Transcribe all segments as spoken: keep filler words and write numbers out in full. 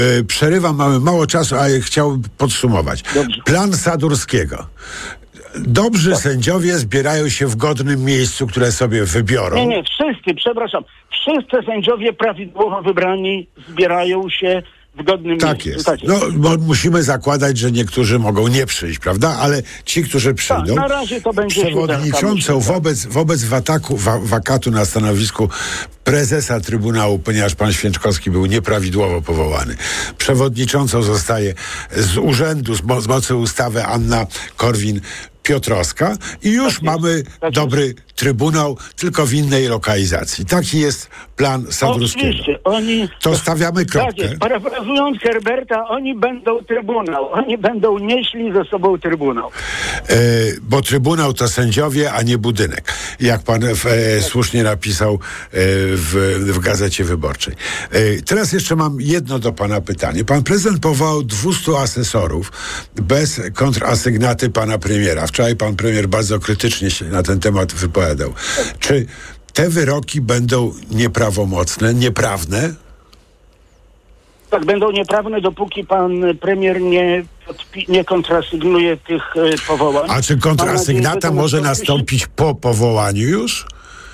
Yy, przerywam, mamy mało czasu, a chciałbym podsumować. Dobrze. Plan Sadurskiego. Dobrzy tak. sędziowie zbierają się w godnym miejscu, które sobie wybiorą. Nie, nie, wszyscy, przepraszam, wszyscy sędziowie prawidłowo wybrani zbierają się w godnym Tak miejscu. jest. Tak jest. No, bo musimy zakładać, że niektórzy mogą nie przyjść, prawda? Ale ci, którzy przyjdą... Tak, na razie to będzie przewodniczącą siódemka, wobec, wobec wataku, wa, wakatu na stanowisku prezesa Trybunału, ponieważ pan Święczkowski był nieprawidłowo powołany. Przewodniczącą zostaje z urzędu, z, mo- z mocy ustawy Anna Korwin-Piotrowska i już Tak mamy tak dobry jest. trybunał, tylko w innej lokalizacji. Taki jest plan Sadurskiego. Oczywiście, oni... To stawiamy Tak kropkę. jest, parafrazując Herberta, oni będą trybunał, oni będą nieśli ze sobą trybunał. E, bo trybunał to sędziowie, a nie budynek. Jak pan e, słusznie napisał e, w, w Gazecie Wyborczej. E, teraz jeszcze mam jedno do pana pytanie. Pan prezydent powołał dwieście asesorów bez kontrasygnaty pana premiera. Wczoraj pan premier bardzo krytycznie się na ten temat wypowiadał. Czy te wyroki będą nieprawomocne, nieprawne? Tak, będą nieprawne, dopóki pan premier nie, podpi- nie kontrasygnuje tych y, powołań. A czy kontrasygnata nadzieję, że to może nastąpi- nastąpić po powołaniu już?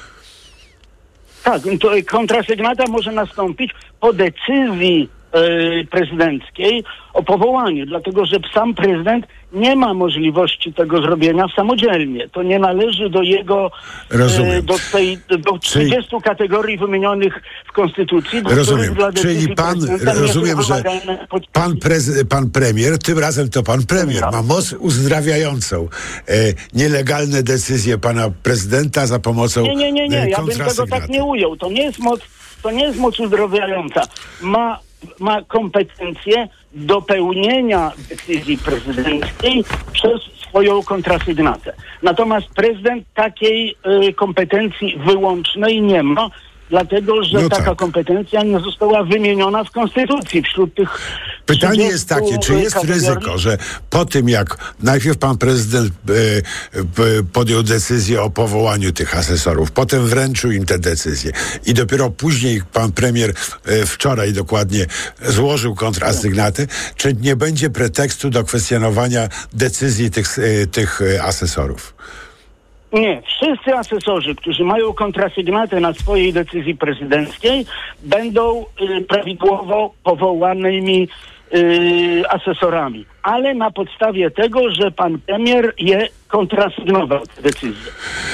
Tak, to kontrasygnata może nastąpić po decyzji y, prezydenckiej o powołaniu, dlatego że sam prezydent nie ma możliwości tego zrobienia samodzielnie. To nie należy do jego, Rozumiem. y, do tej, do trzydziestu kategorii wymienionych w Konstytucji. do Rozumiem. których dla decyzji Czyli pan, prezydenta nie są rozumiem, że wymagane podpisy. pan, prez, pan premier, tym razem to pan premier, Tak. ma moc uzdrawiającą e, nielegalne decyzje pana prezydenta za pomocą Nie, nie, nie, nie. e, Ja bym tego tak kontrasygnaty. nie ujął. To nie jest moc, to nie jest moc uzdrowiająca. Ma, ma kompetencje do pełnienia decyzji prezydenckiej przez swoją kontrasygnatę. Natomiast prezydent takiej y, kompetencji wyłącznej nie ma, dlatego że No taka tak. kompetencja nie została wymieniona w Konstytucji. Wśród tych Pytanie jest trzydziestu takie, czy jest kategorii- ryzyko, że po tym jak najpierw pan prezydent e, e, podjął decyzję o powołaniu tych asesorów, potem wręczył im te decyzje i dopiero później pan premier e, wczoraj dokładnie złożył kontrasygnatę, czy nie będzie pretekstu do kwestionowania decyzji tych, e, tych e, asesorów? Nie, wszyscy asesorzy, którzy mają kontrasygnatę na swojej decyzji prezydenckiej, będą y, prawidłowo powołanymi y, asesorami, ale na podstawie tego, że pan premier je kontrasygnował te decyzje.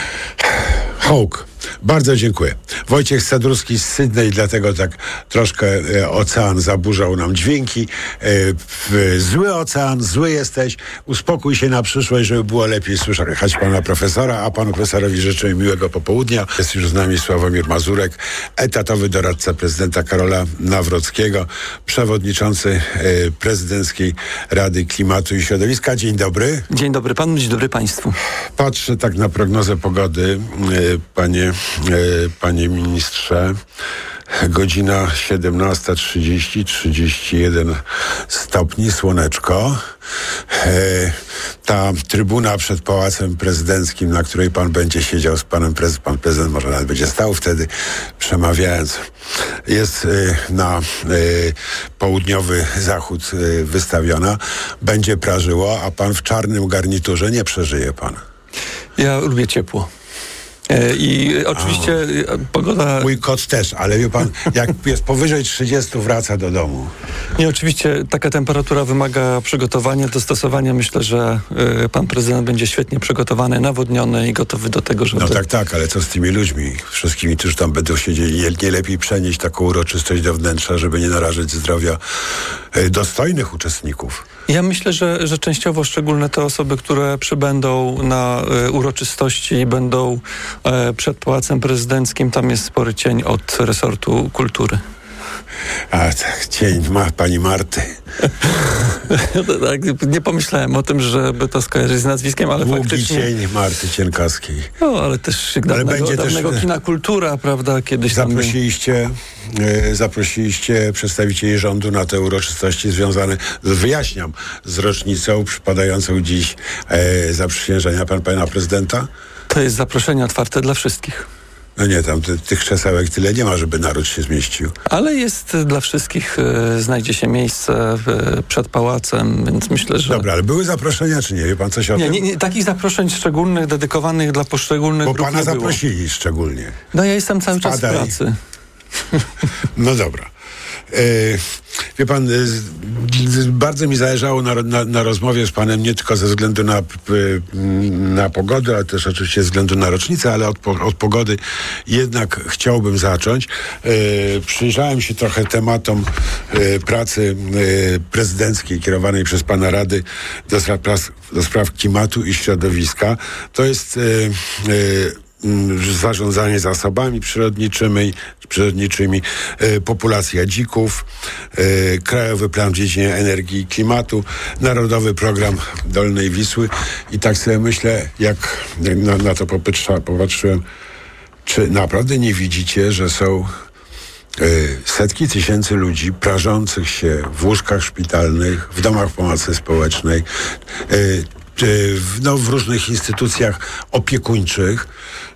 Hołk. Bardzo dziękuję. Wojciech Sadurski z Sydney, dlatego tak troszkę e, ocean zaburzał nam dźwięki. E, w, zły ocean, zły jesteś. Uspokój się na przyszłość, żeby było lepiej słyszeć pana profesora, a panu profesorowi życzę miłego popołudnia. Jest już z nami Sławomir Mazurek, etatowy doradca prezydenta Karola Nawrockiego, przewodniczący e, prezydenckiej Rady Klimatu i Środowiska. Dzień dobry. Dzień dobry panu, dzień dobry państwu. Patrzę tak na prognozę pogody, e, panie, e, panie ministrze. Godzina siedemnasta trzydzieści, trzydzieści jeden stopni, słoneczko. E, ta trybuna przed Pałacem Prezydenckim, na której pan będzie siedział z panem prezydentem, pan prezydent może nawet będzie stał wtedy, przemawiając, jest e, na e, południowy zachód e, wystawiona. Będzie prażyło, a pan w czarnym garniturze nie przeżyje pan. Ja lubię ciepło. I oczywiście a. pogoda... Mój kot też, ale wie pan, jak jest powyżej trzydziestu, wraca do domu. Nie, oczywiście taka temperatura wymaga przygotowania, dostosowania. Myślę, że y, pan prezydent będzie świetnie przygotowany, nawodniony i gotowy do tego, żeby... No tak, tak, ale co z tymi ludźmi? Wszystkimi, którzy tam będą siedzieli. Nie, nie lepiej przenieść taką uroczystość do wnętrza, żeby nie narażać zdrowia y, dostojnych uczestników. Ja myślę, że, że częściowo szczególne te osoby, które przybędą na y, uroczystości i będą y, przed Pałacem Prezydenckim, tam jest spory cień od resortu kultury. A tak, cień ma pani Marty. Tak, nie pomyślałem o tym, żeby to skojarzyć z nazwiskiem, ale Długi faktycznie... cień Marty Cienkowskiej. No, ale też dawnego, będzie dawnego też- kina Kultura, prawda, kiedyś tam... Zaprosiliście, e, zaprosiliście przedstawicieli rządu na te uroczystości związane, wyjaśniam, z rocznicą przypadającą dziś e, zaprzysiężenia pan pana prezydenta? To jest zaproszenie otwarte dla wszystkich. No nie, tam ty, tych krzesełek tyle nie ma, żeby naród się zmieścił. Ale jest dla wszystkich, y, znajdzie się miejsce y, przed pałacem, więc myślę, że... Dobra, ale były zaproszenia, czy nie? Wie pan coś o nie, tym? nie, nie, takich zaproszeń szczególnych, dedykowanych dla poszczególnych Bo grup pana nie było. zaprosili szczególnie. No ja jestem cały czas w Spadaj. pracy. No dobra. E, wie pan, e, z, z, bardzo mi zależało na, na, na rozmowie z panem nie tylko ze względu na, p, na pogodę, ale też oczywiście ze względu na rocznicę, ale od, po, od pogody jednak chciałbym zacząć. E, przyjrzałem się trochę tematom e, pracy e, prezydenckiej kierowanej przez pana Rady do spraw, do spraw klimatu i środowiska. To jest e, e, zarządzanie zasobami przyrodniczymi, przyrodniczymi e, populacja dzików, e, Krajowy Plan w dziedzinie energii i klimatu, Narodowy Program Dolnej Wisły i tak sobie myślę, jak na, na to popatrza, popatrzyłem, czy naprawdę nie widzicie, że są e, setki tysięcy ludzi prażących się w łóżkach szpitalnych, w domach pomocy społecznej, e, w, no, w różnych instytucjach opiekuńczych,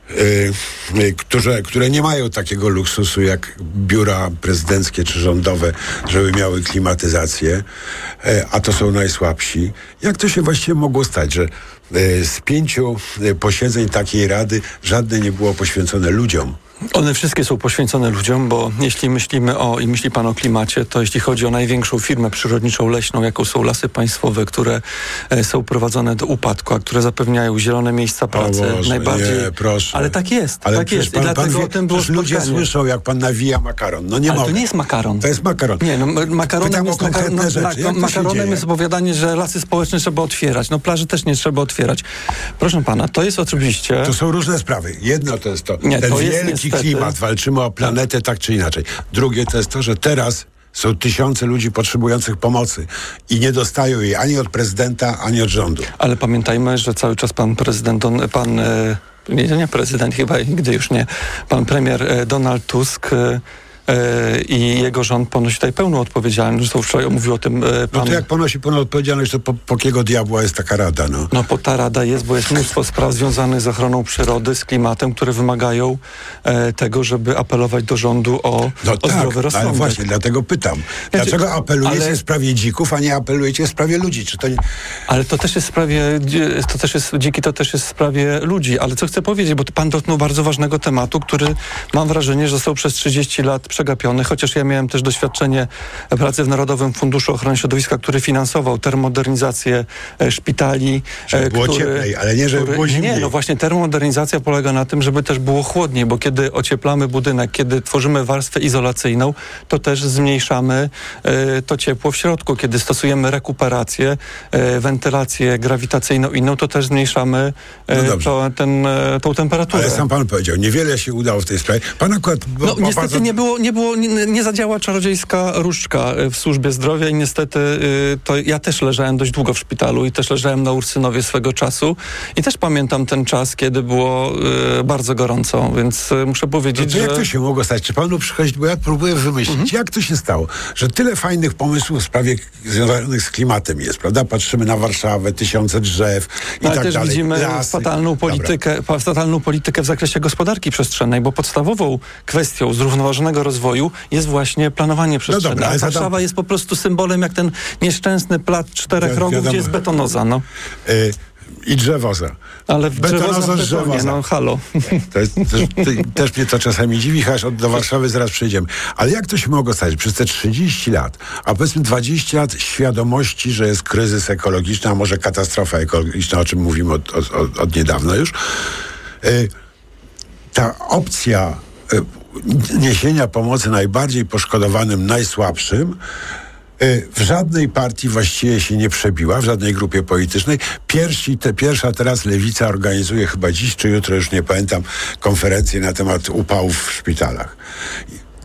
Yy, yy, które, które nie mają takiego luksusu jak biura prezydenckie czy rządowe, żeby miały klimatyzację, yy, a to są najsłabsi. Jak to się właściwie mogło stać, że yy, z pięciu yy, posiedzeń takiej rady żadne nie było poświęcone ludziom? One wszystkie są poświęcone ludziom, bo jeśli myślimy o, i myśli pan o klimacie, to jeśli chodzi o największą firmę przyrodniczą leśną, jaką są Lasy Państwowe, które e, są prowadzone do upadku, a które zapewniają zielone miejsca pracy, o Boże, najbardziej... Nie, proszę. Ale tak jest, Ale tak jest. Pan, I dlatego pan wie, o tym było ludzie spotkanie. słyszą, jak pan nawija makaron. No nie Ale mogę. to nie jest makaron. To jest makaron. Nie, no makaronem Pytam jest, o konkretne makar- rzeczy. Jak to makaronem się jest opowiadanie, że lasy społeczne trzeba otwierać. No plaży też nie trzeba otwierać. Proszę pana, to jest oczywiście... To są różne sprawy. Jedno to jest to, Nie, ten to jest wielki niestety... klimat, walczymy o planetę tak czy inaczej. Drugie to jest to, że teraz są tysiące ludzi potrzebujących pomocy i nie dostają jej ani od prezydenta, ani od rządu. Ale pamiętajmy, że cały czas pan prezydent, Don, pan, e, nie, nie prezydent chyba, nigdy już nie, pan premier e, Donald Tusk e, e, i jego rząd ponosi tutaj pełną odpowiedzialność. Zresztą wczoraj mówił o tym e, pan... No to jak ponosi pełną odpowiedzialność, to po, po kiego diabła jest taka rada, no? No po ta rada jest, bo jest mnóstwo spraw związanych z ochroną przyrody, z klimatem, które wymagają e, tego, żeby apelować do rządu o, No o tak, zdrowy rozsądek. ale właśnie, dlatego pytam. Znaczy, Dlaczego apelujecie ale- w sprawie dzików, a nie apelujecie w sprawie ludzi? Czy to nie... Ale to też jest w sprawie, to też jest, dziki to też jest w sprawie ludzi. Ale co chcę powiedzieć, bo pan dotknął bardzo ważnego tematu, który mam wrażenie, że został przez trzydzieści lat przegapiony, chociaż ja miałem też doświadczenie pracy w Narodowym Funduszu Ochrony Środowiska, który finansował termomodernizację e, szpitali. Żeby e, było który, cieplej, ale nie, żeby który, było zimniej. Nie, no właśnie termomodernizacja polega na tym, żeby też było chłodniej, bo kiedy ocieplamy budynek, kiedy tworzymy warstwę izolacyjną, to też zmniejszamy e, to ciepło w środku. Kiedy stosujemy rekuperację, e, wentylację grawitacyjną inną, to też zmniejszamy e, No dobrze. to, ten, e, tą temperaturę. Ale sam pan powiedział, niewiele się udało w tej sprawie. Pan akurat... bo- No bo niestety bardzo- nie było, nie było, nie, nie zadziała czarodziejska różdżka w służbie zdrowia i niestety y, to ja też leżałem dość długo w szpitalu i też leżałem na Ursynowie swego czasu i też pamiętam ten czas, kiedy było y, bardzo gorąco, więc y, muszę No powiedzieć, to jak że... to się mogło stać? Czy panu przychodzić? Bo ja próbuję wymyślić, Mhm. jak to się stało, że tyle fajnych pomysłów w sprawie związanych z klimatem jest, prawda? Patrzymy na Warszawę, tysiące drzew i Ale tak też dalej. widzimy Lasy. fatalną politykę, pa- fatalną politykę w zakresie gospodarki przestrzennej, bo podstawową kwestią zrównoważonego rozwoju jest właśnie planowanie przestrzenne. dobra, ale A zadam- Warszawa jest po prostu symbolem jak ten nieszczęsny plac czterech Wi- rogów, wiadomo. gdzie jest betonoza, no. Y, I drzewoza. Ale w Betonoza drzewoza w z betonie, drzewoza. no halo. To jest, też, to, też mnie to czasami dziwi, chociaż od- do Warszawy zaraz przyjdziemy. Ale jak to się mogło stać? Przez te trzydzieści lat, a powiedzmy dwadzieścia lat świadomości, że jest kryzys ekologiczny, a może katastrofa ekologiczna, o czym mówimy od, od, od, od niedawna już, y, ta opcja y, niesienia pomocy najbardziej poszkodowanym, najsłabszym, y, w żadnej partii właściwie się nie przebiła, w żadnej grupie politycznej. Pierwsi, te, pierwsza teraz Lewica organizuje chyba dziś czy jutro, już nie pamiętam, konferencję na temat upałów w szpitalach.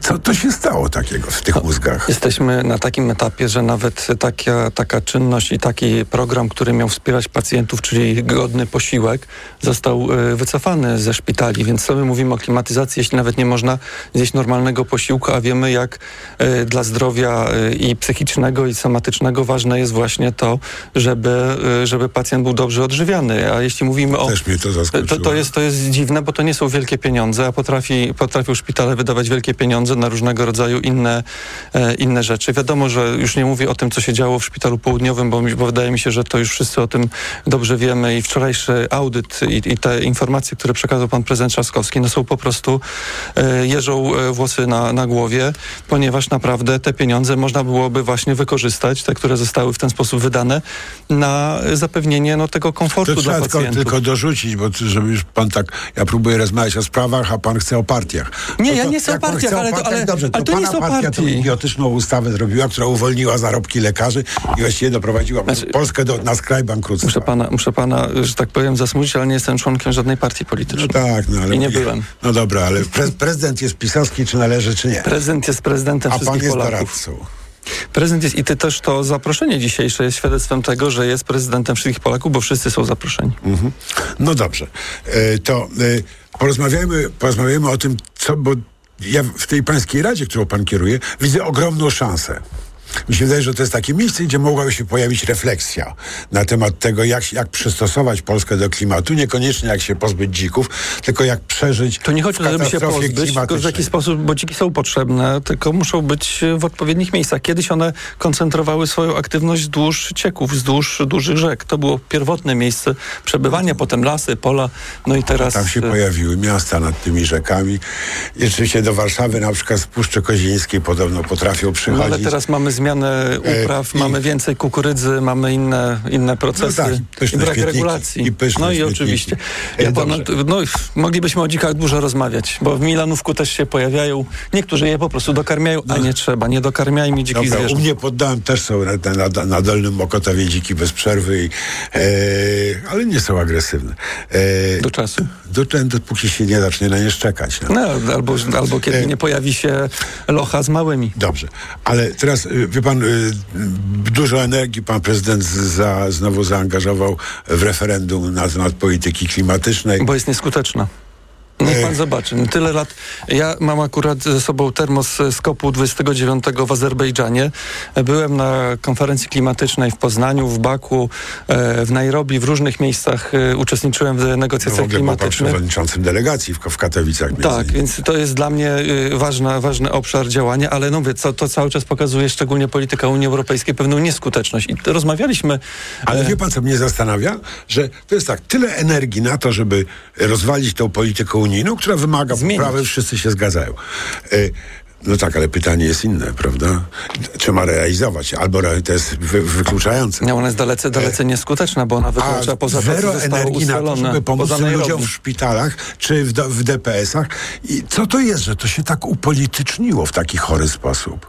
Co to się stało takiego w tych mózgach? Jesteśmy na takim etapie, że nawet taka, taka czynność i taki program, który miał wspierać pacjentów, czyli godny posiłek, został y, wycofany ze szpitali, więc co my mówimy o klimatyzacji, jeśli nawet nie można zjeść normalnego posiłku, a wiemy, jak y, dla zdrowia y, i psychicznego, i somatycznego ważne jest właśnie to, żeby, y, żeby pacjent był dobrze odżywiany. A jeśli mówimy o... Też mnie to zaskoczyło. To, to, jest, to jest dziwne, bo to nie są wielkie pieniądze, a potrafi, potrafią szpitale wydawać wielkie pieniądze na różnego rodzaju inne, e, inne rzeczy. Wiadomo, że już nie mówię o tym, co się działo w Szpitalu Południowym, bo, mi, bo wydaje mi się, że to już wszyscy o tym dobrze wiemy i wczorajszy audyt i, i te informacje, które przekazał pan prezydent Trzaskowski, no są po prostu e, jeżą e, włosy na, na głowie, ponieważ naprawdę te pieniądze można byłoby właśnie wykorzystać, te, które zostały w ten sposób wydane, na zapewnienie no, tego komfortu to dla trzeba pacjentów. Tylko, tylko dorzucić, bo żeby już pan tak, ja próbuję rozmawiać o sprawach, a pan chce o partiach. Nie, no ja to, nie chcę o partiach, chce ale, o to, ale, dobrze, to ale to nie pana są partia partii. tą idiotyczną ustawę zrobiła, która uwolniła zarobki lekarzy i właściwie doprowadziła Znaczy, Polskę do, na skraj bankructwa. Muszę pana, muszę pana, że tak powiem, zasmucić, ale nie jestem członkiem żadnej partii politycznej. No tak, no ale... I nie byłem. No dobra, ale pre, prezydent jest pisowski, czy należy, czy nie? Prezydent jest prezydentem A pan wszystkich jest Polaków. doradcą. Prezydent jest i ty też to zaproszenie dzisiejsze jest świadectwem tego, że jest prezydentem wszystkich Polaków, bo wszyscy są zaproszeni. Mhm. No dobrze. E, to e, porozmawiajmy, porozmawiajmy o tym, co, bo ja w tej pańskiej radzie, którą pan kieruje, widzę ogromną szansę. Mi się wydaje, że to jest takie miejsce, gdzie mogłaby się pojawić refleksja na temat tego, jak, jak przystosować Polskę do klimatu, niekoniecznie jak się pozbyć dzików, tylko jak przeżyć To nie chodzi o to, żeby się pozbyć, tylko w jaki sposób, bo dziki są potrzebne, tylko muszą być w odpowiednich miejscach. Kiedyś one koncentrowały swoją aktywność wzdłuż cieków, wzdłuż dużych rzek. To było pierwotne miejsce przebywania, potem lasy, pola, no i teraz... Tam się pojawiły miasta nad tymi rzekami. I rzeczywiście do Warszawy, na przykład z Puszczy Kozińskiej podobno potrafią przychodzić. No ale teraz mamy zmianę upraw, e, mamy i... więcej kukurydzy, mamy inne, inne procesy no tak, i brak regulacji. I pyszne no i śmietniki. oczywiście. E, Ja panu, no, moglibyśmy o dzikach dużo rozmawiać, bo w Milanówku też się pojawiają. Niektórzy je po prostu dokarmiają, no. A nie trzeba. Nie dokarmiajmy dzikich Dobra, zwierząt. u mnie pod domem też są na, na, na Dolnym Mokotowie dziki bez przerwy, i, e, ale nie są agresywne. E, Do czasu. Do, dopóki się nie zacznie na nie szczekać. No. No, albo, albo kiedy e, nie pojawi się locha z małymi. Dobrze, ale teraz, wie pan, dużo energii pan prezydent za, znowu zaangażował w referendum na temat polityki klimatycznej. Bo jest nieskuteczna. Niech pan zobaczy. Tyle lat. Ja mam akurat ze sobą termos z kopu dwudziestego dziewiątego w Azerbejdżanie. Byłem na konferencji klimatycznej w Poznaniu, w Baku, w Nairobi, w różnych miejscach uczestniczyłem w negocjacjach no, w ogóle klimatycznych. był pan przewodniczącym delegacji w, w Katowicach. Tak, innymi. Więc to jest dla mnie ważna, ważny obszar działania, ale no wie, co, to cały czas pokazuje, szczególnie polityka Unii Europejskiej, pewną nieskuteczność. I rozmawialiśmy... Ale wie pan, co mnie zastanawia? Że to jest tak, tyle energii na to, żeby rozwalić tą politykę unijną, która wymaga Zmienić. poprawy, wszyscy się zgadzają. Y- No tak, ale pytanie jest inne, prawda? Trzeba realizować, albo to jest wy, wykluczające. No, ona jest dalece, dalece nieskuteczna, bo ona wyklucza poza to, zero co zostało energii na to, żeby pomóc poza tym ludziom Nairobi. w szpitalach czy w, w D P S ach. I co to jest, że to się tak upolityczniło w taki chory sposób?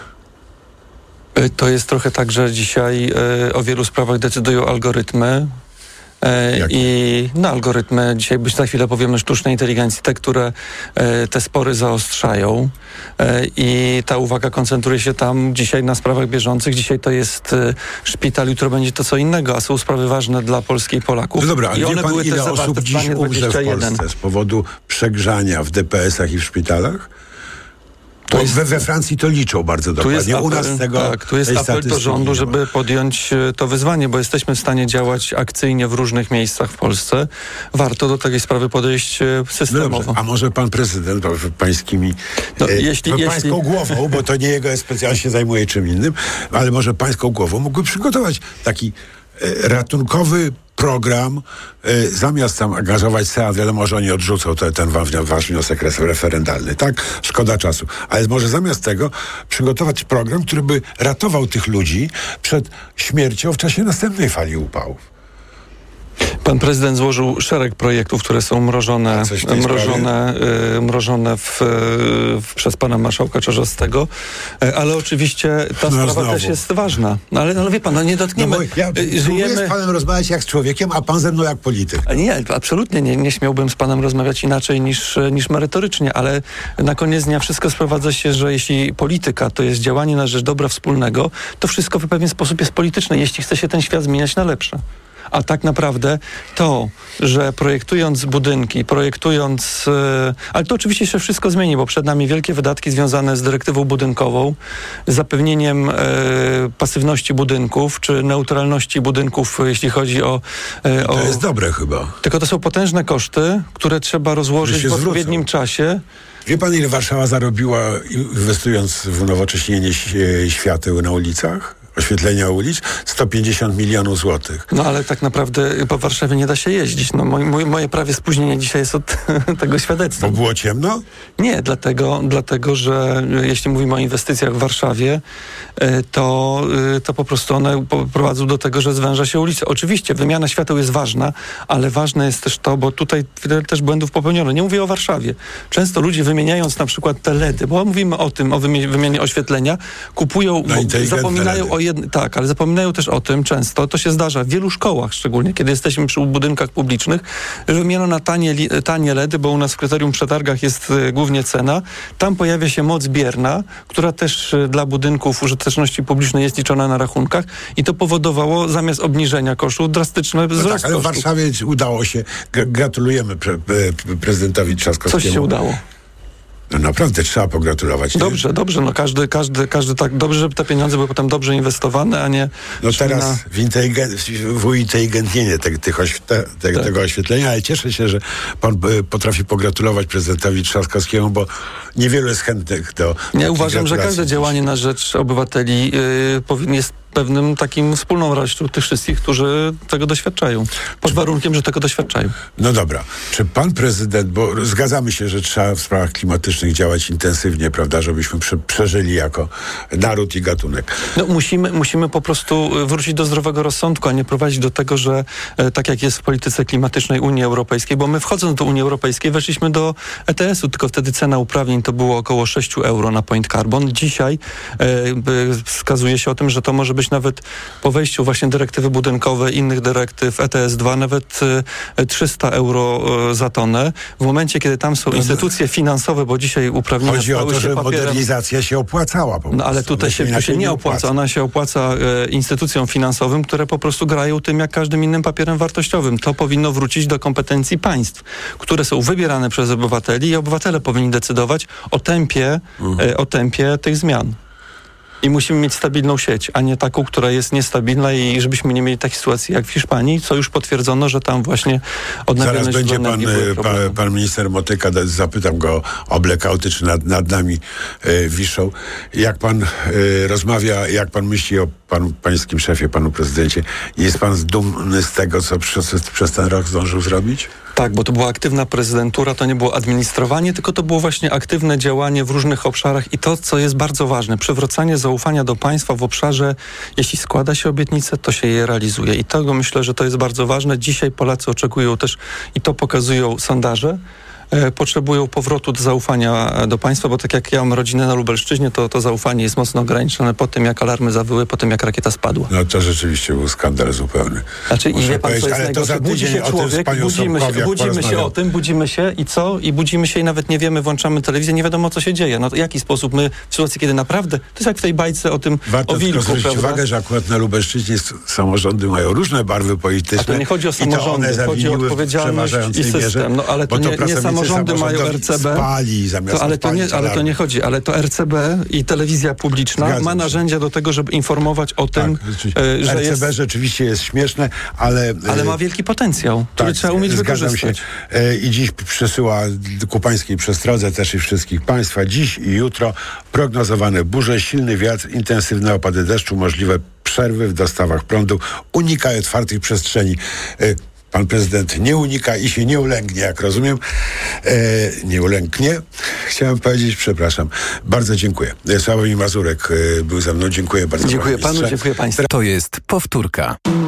To jest trochę tak, że dzisiaj y, o wielu sprawach decydują algorytmy. E, I no, algorytmy, dzisiaj być za chwilę powiemy sztucznej inteligencji, te, które e, te spory zaostrzają e, i ta uwaga koncentruje się tam dzisiaj na sprawach bieżących. Dzisiaj to jest e, szpital, jutro będzie to co innego, a są sprawy ważne dla Polski i Polaków. No dobra, a I wie one pan, były ile też osób w dziś umrze w Polsce z powodu przegrzania w D P S ach i w szpitalach? To jest, we, we Francji to liczą bardzo dokładnie. Apel, U nas tego tak, tu jest apel do rządu, żeby podjąć to wyzwanie, bo jesteśmy w stanie działać akcyjnie w różnych miejscach w Polsce. Warto do tej sprawy podejść systemowo. No dobrze, a może pan prezydent pańskimi no, e, jeśli, pańską jeśli... głową, bo to nie jego specjalnie się zajmuje czym innym, ale może pańską głową mógłby przygotować taki e, ratunkowy program, y, zamiast tam angażować Senat, wiadomo, że oni odrzucą te, ten wasz wniosek referendalny, tak? Szkoda czasu. Ale może zamiast tego przygotować program, który by ratował tych ludzi przed śmiercią w czasie następnej fali upałów. Pan prezydent złożył szereg projektów, które są mrożone, mrożone, y, mrożone w, w, przez pana marszałka Czarzastego, y, ale oczywiście ta no sprawa znowu. też jest ważna. No ale, ale wie pan, no nie dotkniemy. No ja żyjemy z panem rozmawiać jak z człowiekiem, a pan ze mną jak polityk. Nie, absolutnie nie, nie śmiałbym z panem rozmawiać inaczej niż, niż merytorycznie, ale na koniec dnia wszystko sprowadza się, że jeśli polityka to jest działanie na rzecz dobra wspólnego, to wszystko w pewien sposób jest polityczne, jeśli chce się ten świat zmieniać na lepsze. A tak naprawdę to, że projektując budynki, projektując... Yy, ale to oczywiście się wszystko zmieni, bo przed nami wielkie wydatki związane z dyrektywą budynkową, z zapewnieniem yy, pasywności budynków, czy neutralności budynków, jeśli chodzi o... Yy, to o, jest dobre chyba. Tylko to są potężne koszty, które trzeba rozłożyć w odpowiednim czasie. Wie pan, ile Warszawa zarobiła, inwestując w unowocześnienie świateł na ulicach? Oświetlenia ulic? sto pięćdziesiąt milionów złotych. No ale tak naprawdę po Warszawie nie da się jeździć. No, moje, moje prawie spóźnienie dzisiaj jest od tego świadectwa. Bo było ciemno? Nie, dlatego, dlatego, że jeśli mówimy o inwestycjach w Warszawie, to, to po prostu one prowadzą do tego, że zwęża się ulica. Oczywiście wymiana świateł jest ważna, ale ważne jest też to, bo tutaj wiele też błędów popełniono. Nie mówię o Warszawie. Często ludzie wymieniając na przykład te ledy, bo mówimy o tym, o wymianie oświetlenia, kupują, zapominają o jednym, tak, ale zapominają też o tym często, to się zdarza w wielu szkołach, szczególnie kiedy jesteśmy przy budynkach publicznych, że wymieniono na tanie, tanie ledy, bo u nas w kryterium przetargach jest y, głównie cena. Tam pojawia się moc bierna, która też y, dla budynków użyteczności publicznej jest liczona na rachunkach i to powodowało zamiast obniżenia kosztów drastyczne wzrost no tak, ale w kosztów. Warszawie udało się. Gratulujemy pre, pre, prezydentowi Trzaskowskiemu. Coś się udało. No naprawdę trzeba pogratulować. Dobrze, nie? dobrze. No każdy, każdy, każdy tak dobrze, żeby te pieniądze były potem dobrze inwestowane, a nie... No teraz na... w, inteligen- w uinteligentnienie te, tych oś- te, te, tak. tego oświetlenia, ale cieszę się, że pan y, potrafi pogratulować prezydentowi Trzaskowskiemu, bo niewielu jest chętnych do... Ja uważam, że każde działanie na rzecz obywateli yy, powinien jest pewnym takim wspólną radością tych wszystkich, którzy tego doświadczają. Pod warunkiem, że tego doświadczają. No dobra. Czy pan prezydent, bo zgadzamy się, że trzeba w sprawach klimatycznych działać intensywnie, prawda, żebyśmy prze, przeżyli jako naród i gatunek. No musimy, musimy po prostu wrócić do zdrowego rozsądku, a nie prowadzić do tego, że e, tak jak jest w polityce klimatycznej Unii Europejskiej, bo my wchodząc do Unii Europejskiej weszliśmy do E T S u, tylko wtedy cena uprawnień to było około sześć euro na point carbon. Dzisiaj e, wskazuje się o tym, że to może być nawet po wejściu właśnie dyrektywy budynkowej, innych dyrektyw E T S dwa, nawet y, trzysta euro y, za tonę. W momencie, kiedy tam są instytucje finansowe, bo dzisiaj uprawnienia chodzi o to, się że papierem. Modernizacja się opłacała po prostu. No ale tutaj się, tu się nie opłaca. opłaca. Ona się opłaca y, instytucjom finansowym, które po prostu grają tym jak każdym innym papierem wartościowym. To powinno wrócić do kompetencji państw, które są wybierane przez obywateli i obywatele powinni decydować o tempie, mhm. y, o tempie tych zmian. I musimy mieć stabilną sieć, a nie taką, która jest niestabilna i żebyśmy nie mieli takiej sytuacji jak w Hiszpanii, co już potwierdzono, że tam właśnie odnawialne Zaraz będzie pan, pan, pan minister Motyka, zapytam go o blackouty, czy nad, nad nami y, wiszą. Jak pan y, rozmawia, jak pan myśli o panu pańskim szefie, panu prezydencie? Jest pan dumny z tego, co przez, przez ten rok zdążył zrobić? Tak, bo to była aktywna prezydentura, to nie było administrowanie, tylko to było właśnie aktywne działanie w różnych obszarach i to, co jest bardzo ważne, przywracanie zaufania do państwa w obszarze, jeśli składa się obietnice, to się je realizuje. I tego myślę, że to jest bardzo ważne. Dzisiaj Polacy oczekują też, i to pokazują sondaże, potrzebują powrotu do zaufania do państwa, bo tak jak ja mam rodzinę na Lubelszczyźnie, to to zaufanie jest mocno ograniczone po tym, jak alarmy zawyły, po tym, jak rakieta spadła. No to rzeczywiście był skandal zupełny. Znaczy, i wie pan, co jest najgorsze? Budzi się człowiek, budzimy się, budzimy się o tym, budzimy się i co? I budzimy się i nawet nie wiemy, włączamy telewizję, nie wiadomo, co się dzieje. No to w jaki sposób my w sytuacji, kiedy naprawdę, to jest jak w tej bajce o tym, warto o wilku, tylko zwrócić prawda? uwagę, że akurat na Lubelszczyźnie samorządy mają różne barwy polityczne. A to nie chodzi o samorządy, chodzi o odpowiedzialność i system. No ale to nie, nie samorządy mają R C B. Spali zamiast to, ale, to nie, ale to nie chodzi, ale to R C B i telewizja publiczna Zgadzam ma narzędzia się. do tego, żeby informować o tym, tak, e, że R C B jest... rzeczywiście jest śmieszne, ale... Ale ma wielki potencjał, tak, który trzeba umieć wykorzystać. Się. E, I dziś przesyła ku pańskiej przestrodze też i wszystkich państwa. Dziś i jutro prognozowane burze, silny wiatr, intensywne opady deszczu, możliwe przerwy w dostawach prądu. Unikaj otwartych przestrzeni. E, Pan prezydent nie unika i się nie ulęgnie, jak rozumiem. E, nie ulęknie. Chciałem powiedzieć, przepraszam. Bardzo dziękuję. Sławomir Mazurek e, był ze mną. Dziękuję bardzo. Dziękuję panu, dziękuję państwu. To jest powtórka.